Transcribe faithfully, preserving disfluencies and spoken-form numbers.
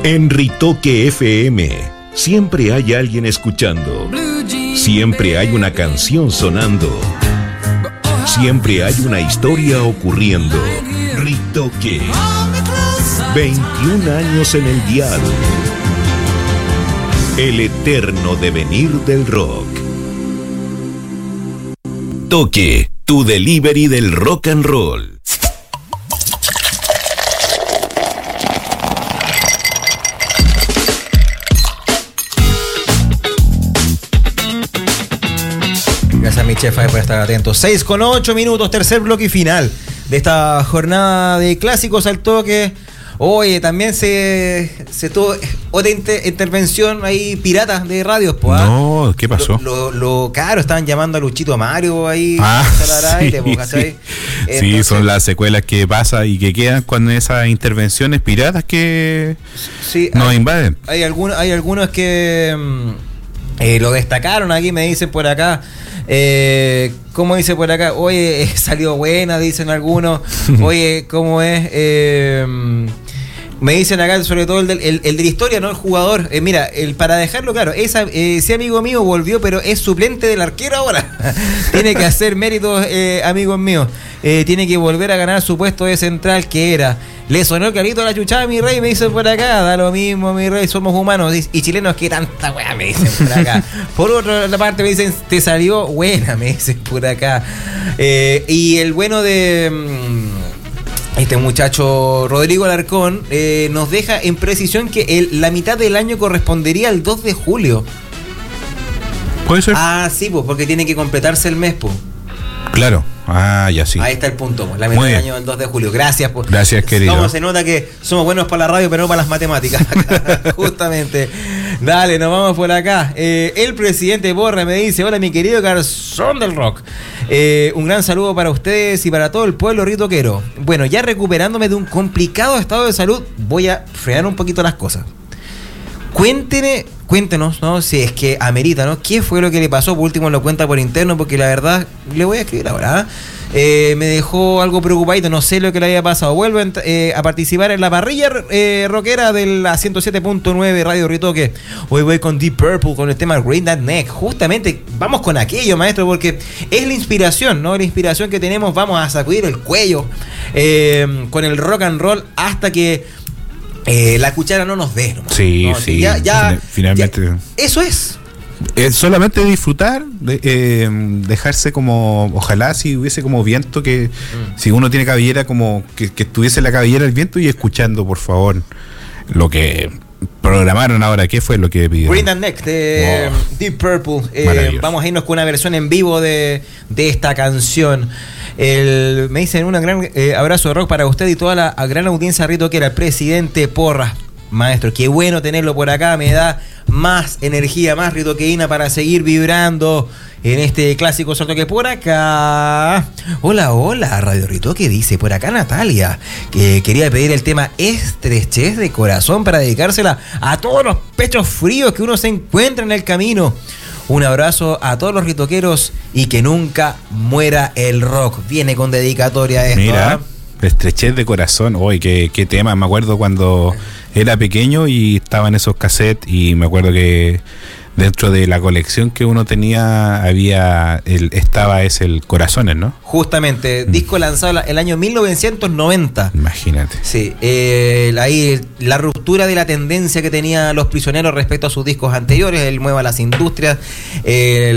En Ritoque F M, siempre hay alguien escuchando. Siempre hay una canción sonando. Siempre hay una historia ocurriendo. Ritoque. veintiún años en el dial. El eterno devenir del rock. Toque, tu delivery del rock and roll. Gracias a mi chefa por estar atento. seis con ocho minutos, tercer bloque y final de esta jornada de clásicos al toque. Oye, también se, se tuvo otra inter- intervención ahí pirata de radios, pues. No, ¿qué pasó? Lo, lo, lo caro, estaban llamando a Luchito Mario ahí. Ah, sí, aire, po, sí. Entonces, sí, son las secuelas que pasa y que quedan cuando esas intervenciones piratas que sí, nos hay, invaden. Hay, algunos, hay algunos que mm, eh, lo destacaron aquí, me dicen por acá. Eh, ¿Cómo dice por acá? Oye, salió buena, dicen algunos. Oye, ¿cómo es? Eh, me dicen acá, sobre todo el, del, el, el de la historia, ¿no? El jugador. Eh, mira, el, para dejarlo claro, esa, eh, ese amigo mío volvió, pero es suplente del arquero ahora. Tiene que hacer méritos, eh, amigos míos. Eh, tiene que volver a ganar su puesto de central que era. Le sonó el carito a la chuchada, mi rey, me dicen por acá. Da lo mismo, mi rey, somos humanos y chilenos, que tanta weá, me dicen por acá. Por otra parte me dicen, te salió buena, me dicen por acá. Eh, y el bueno de... Mmm, este muchacho Rodrigo Alarcón eh, nos deja en precisión que el, la mitad del año correspondería al dos de julio. ¿Puede ser? Ah, sí, pues, porque tiene que completarse el mes, pues. Claro. Ah, ya sí. Ahí está el punto, pues. La mitad del año el dos de julio. Gracias, pues. Gracias, querido. Como se nota que somos buenos para la radio, pero no para las matemáticas. Justamente. Dale, nos vamos por acá. Eh, el presidente Borra me dice: hola, mi querido garzón del rock. Eh, un gran saludo para ustedes y para todo el pueblo ritoquero. Bueno, ya recuperándome de un complicado estado de salud, voy a frenar un poquito las cosas. Cuéntene, cuéntenos, ¿no? Si es que amerita, ¿no? ¿Qué fue lo que le pasó? Por último lo cuenta por interno, porque la verdad, le voy a escribir ahora, ¿eh? Eh, me dejó algo preocupadito, no sé lo que le había pasado. Vuelvo a, eh, a participar en la parrilla eh, rockera de la ciento siete punto nueve Radio Ritoque. Hoy voy con Deep Purple, con el tema Green That Neck. Justamente, vamos con aquello, maestro, porque es la inspiración, ¿no? La inspiración que tenemos, vamos a sacudir el cuello eh, con el rock and roll hasta que Eh, la cuchara no nos dé, nomás. Sí, no, sí. Ya, ya, finalmente. Ya, eso es. Es solamente disfrutar, de, eh, dejarse como, ojalá si hubiese como viento, que mm. si uno tiene cabellera, como que, que estuviese la cabellera el viento y escuchando, por favor, lo que programaron ahora. ¿Qué fue lo que pidieron? Green and Neck de oh, Deep Purple. Eh, vamos a irnos con una versión en vivo de, de esta canción. El, me dicen un gran eh, abrazo de rock para usted y toda la gran audiencia Rito, que era el presidente Porras. Maestro, qué bueno tenerlo por acá, me da más energía, más ritoqueína para seguir vibrando en este clásico sorteo que por acá. Hola, hola, Radio Ritoque, dice por acá Natalia, que quería pedir el tema Estrechez de Corazón para dedicársela a todos los pechos fríos que uno se encuentra en el camino. Un abrazo a todos los ritoqueros y que nunca muera el rock. Viene con dedicatoria esto. Mira, ¿eh? Estrechez de Corazón. Uy, qué, qué tema. Me acuerdo cuando era pequeño y estaban esos cassettes, y me acuerdo que dentro de la colección que uno tenía había el, estaba ese el Corazones, ¿no? Justamente, mm. disco lanzado el año mil novecientos noventa. Imagínate. Sí, eh, ahí la ruptura de la tendencia que tenían Los Prisioneros respecto a sus discos anteriores, el Mueva las Industrias, eh,